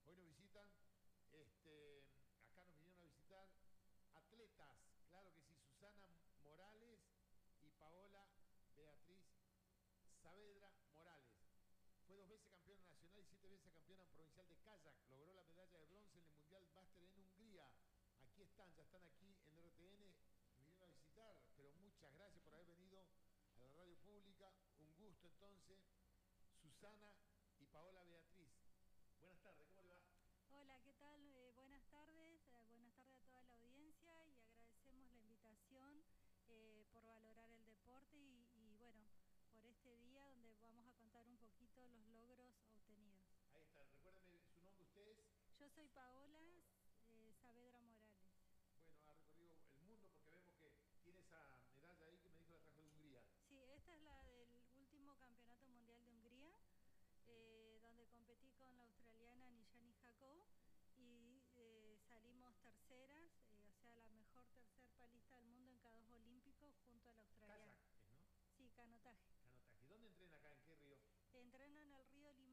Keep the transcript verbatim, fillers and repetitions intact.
Hoy nos visitan, este, acá nos vinieron a visitar atletas, claro que sí, Susana Morales y Paola Beatriz Saavedra Morales. Fue dos veces campeona nacional y siete veces campeona provincial de kayak. Logró la medalla de bronce en el Mundial Máster en Hungría. Aquí están, ya están aquí en R T N. Me vinieron a visitar, pero muchas gracias por haber venido a la radio pública. Un gusto entonces. Susana y Paola Beatriz. Buenas tardes, ¿cómo le va? Hola, ¿qué tal? Eh, buenas tardes, eh, buenas tardes a toda la audiencia y agradecemos la invitación eh, por valorar el deporte y, y bueno, por este día donde vamos a contar un poquito los logros obtenidos. Ahí está, recuérdenme su nombre, ustedes. Yo soy Paola Paola. eh, Saavedra Morales. Bueno, ha recorrido el mundo porque vemos que tiene esa medalla ahí que me dijo la trajo de Hungría. Sí, esta es la del último Campeonato Mundial de Hungría, eh, donde competí con la australiana Nishani Jacob y eh, salimos terceras, eh, o sea, la mejor tercer palista del mundo en K dos olímpico junto a la australiana. Kayak, ¿es, no? Sí, canotaje. Canotaje. ¿Dónde entrena acá? ¿En qué río? Entreno en el río